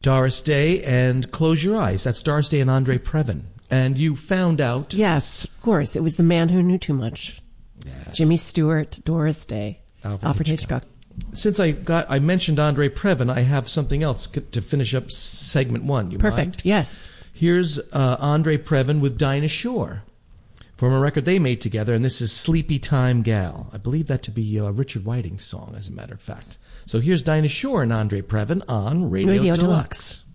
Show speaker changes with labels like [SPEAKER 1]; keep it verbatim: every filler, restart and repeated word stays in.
[SPEAKER 1] Doris Day and Close Your Eyes. That's Doris Day and Andre Previn. And you found out...
[SPEAKER 2] Yes, of course. It was The Man Who Knew Too Much.
[SPEAKER 1] Yes.
[SPEAKER 2] Jimmy Stewart, Doris Day,
[SPEAKER 1] Alfred,
[SPEAKER 2] Alfred
[SPEAKER 1] Hitchcock.
[SPEAKER 2] Hitchcock.
[SPEAKER 1] Since I got, I mentioned Andre Previn, I have something else to finish up segment one. You
[SPEAKER 2] Perfect,
[SPEAKER 1] mind?
[SPEAKER 2] yes.
[SPEAKER 1] Here's uh, Andre Previn with Dinah Shore from a record they made together, and this is Sleepy Time Gal. I believe that to be a Richard Whiting's song, as a matter of fact. So here's Dinah Shore and Andre Previn on Radio,
[SPEAKER 2] Radio
[SPEAKER 1] Deluxe.
[SPEAKER 2] Deluxe.